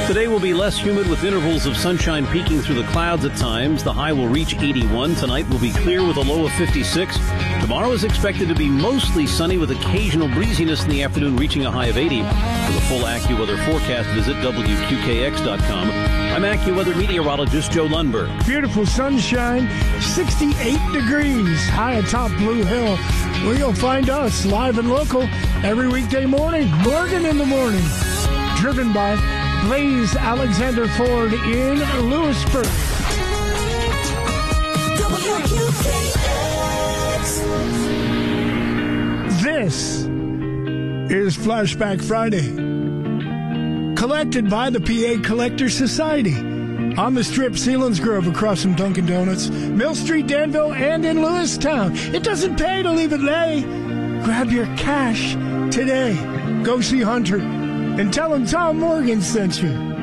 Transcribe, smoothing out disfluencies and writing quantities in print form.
Today will be less humid with intervals of sunshine peeking through the clouds at times. The high will reach 81. Tonight will be clear with a low of 56. Tomorrow is expected to be mostly sunny with occasional breeziness in the afternoon, reaching a high of 80. For the full AccuWeather forecast, visit WQKX.com. I'm AccuWeather meteorologist Joe Lundberg. Beautiful sunshine, 68 degrees, high atop Blue Hill, where you'll find us live and local every weekday morning, Morgan in the Morning, driven by Blaze Alexander Ford in Lewisburg. This is Flashback Friday, collected by the PA Collector Society on the Strip, Selinsgrove, across from Dunkin' Donuts, Mill Street, Danville, and in Lewistown. It doesn't pay to leave it lay. Grab your cash today. Go see Hunter and tell him Tom Morgan sent you.